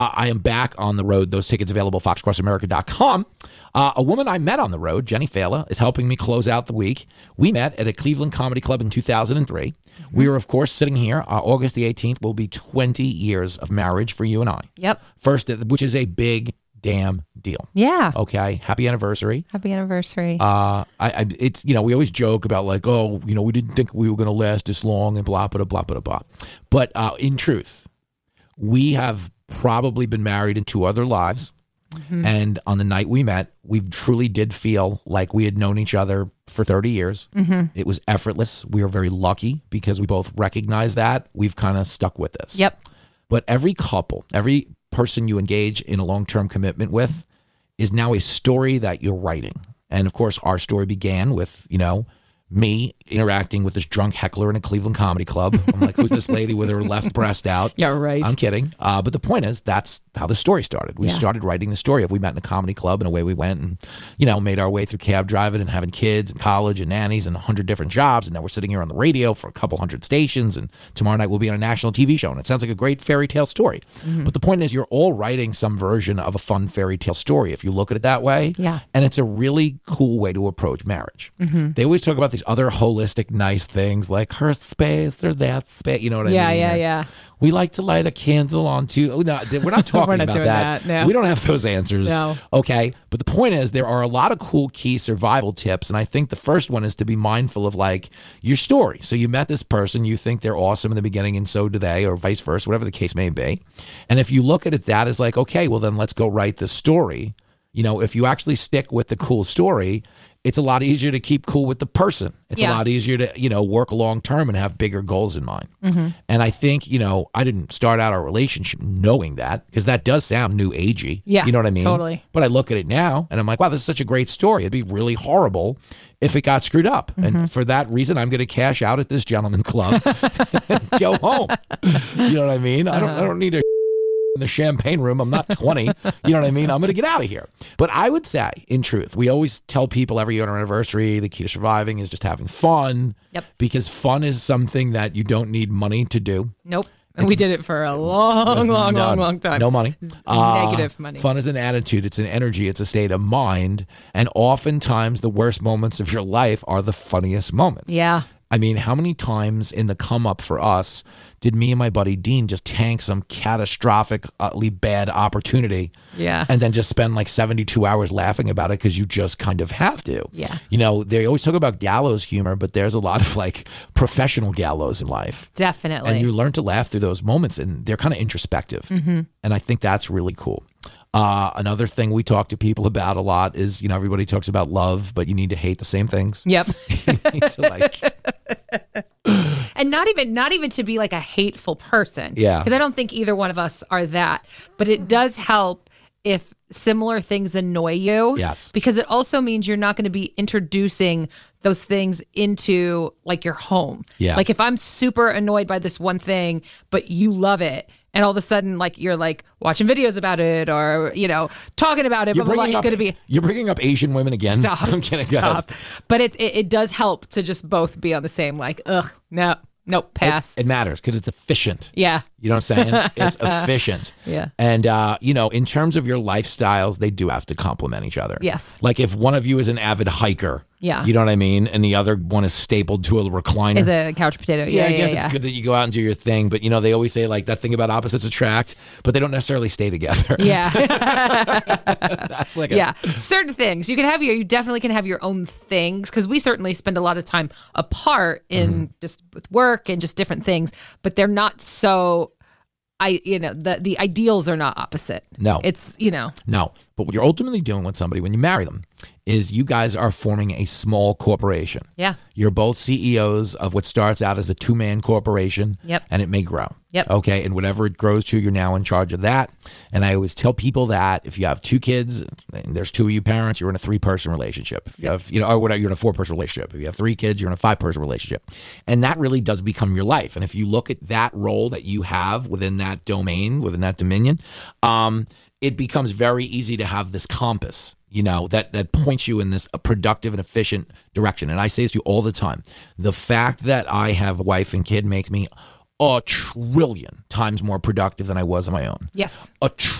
I am back on the road. Those tickets available at foxcrossamerica.com. A woman I met on the road, Jenny Fela, is helping me close out the week. We met at a Cleveland Comedy Club in 2003. We were, of course, sitting here. August the 18th will be 20 years of marriage for you and I. Yep. First, which is a big damn deal. Yeah. Okay. Happy anniversary. Happy anniversary. It's, we always joke about like, oh, we didn't think we were going to last this long and blah, blah, blah, blah, blah. But in truth, we have probably been married in 2 other lives. And on the night we met, we truly did feel like we had known each other for 30 years. It was effortless. We were very lucky because we both recognized that. We've kind of stuck with this. Yep. But every couple, every person you engage in a long-term commitment with is now a story that you're writing. And of course, our story began with, me interacting with this drunk heckler in a Cleveland comedy club. I'm like, who's this lady with her left breast out? Yeah, right. I'm kidding. But the point is, that's how the story started. We started writing the story of we met in a comedy club and away we went and, made our way through cab driving and having kids and college and nannies and 100 different jobs. And now we're sitting here on the radio for a couple hundred stations. And tomorrow night we'll be on a national TV show. And it sounds like a great fairy tale story. But the point is, you're all writing some version of a fun fairy tale story if you look at it that way. Yeah. And it's a really cool way to approach marriage. They always talk about these other holistic, nice things like her space or that space. You know what I mean? Yeah. We like to light a candle onto. Oh, no, we're not talking We're not about doing that. No. We don't have those answers. No. Okay. But the point is, there are a lot of cool key survival tips. And I think the first one is to be mindful of like your story. So you met this person, you think they're awesome in the beginning, and so do they, or vice versa, whatever the case may be. And if you look at it that as like, okay, well, then let's go write the story. If you actually stick with the cool story, it's a lot easier to keep cool with the person. It's a lot easier to, work long term and have bigger goals in mind. And I think, I didn't start out our relationship knowing that, because that does sound new agey. Yeah, you know what I mean? Totally. But I look at it now and I'm like, wow, this is such a great story. It'd be really horrible if it got screwed up. And for that reason, I'm going to cash out at this gentleman club and go home. You know what I mean? I don't need to in the champagne room. I'm not 20. You know what I mean? I'm going to get out of here. But I would say, in truth, we always tell people every year on our anniversary, the key to surviving is just having fun. Yep. Because fun is something that you don't need money to do. Nope. And we did it for a long time. No money. Negative money. Fun is an attitude. It's an energy. It's a state of mind. And oftentimes the worst moments of your life are the funniest moments. Yeah. I mean, how many times in the come up for us did me and my buddy Dean just tank some catastrophically bad opportunity? Yeah. And then just spend like 72 hours laughing about it because you just kind of have to. Yeah. They always talk about gallows humor, but there's a lot of like professional gallows in life. Definitely. And you learn to laugh through those moments, and they're kind of introspective. And I think that's really cool. Another thing we talk to people about a lot is, everybody talks about love, but you need to hate the same things. Yep. You need to and not even to be like a hateful person. Yeah. Because I don't think either one of us are that. But it does help if similar things annoy you. Yes. Because it also means you're not going to be introducing those things into like your home. Yeah. Like if I'm super annoyed by this one thing, but you love it, and all of a sudden, like you're like watching videos about it or, talking about it, it's going to be. You're bringing up Asian women again. Stop. I'm kidding. Stop. But it does help to just both be on the same, like, no, pass. It matters because it's efficient. Yeah. You know what I'm saying? It's efficient. Yeah. And, in terms of your lifestyles, they do have to complement each other. Yes. Like if one of you is an avid hiker, yeah, you know what I mean? And the other one is stapled to a recliner. Is a couch potato. Yeah, I guess it's good that you go out and do your thing. But, they always say like that thing about opposites attract, but they don't necessarily stay together. Yeah. That's like certain things. You definitely can have your own things, because we certainly spend a lot of time apart in just with work and just different things, but they're not so the ideals are not opposite. No. It's, No. But what you're ultimately doing with somebody when you marry them is you guys are forming a small corporation. Yeah. You're both CEOs of what starts out as a 2-man corporation. Yep. And it may grow. Yep. Okay. And whatever it grows to, you're now in charge of that. And I always tell people that if you have 2 kids and there's 2 of you parents, you're in a 3-person relationship. If you have, or whatever, you're in a 4-person relationship. If you have 3 kids, you're in a 5-person relationship. And that really does become your life. And if you look at that role that you have within that domain, within that dominion, it becomes very easy to have this compass, that points you in this productive and efficient direction. And I say this to you all the time. The fact that I have a wife and kid makes me a trillion times more productive than I was on my own. Yes. A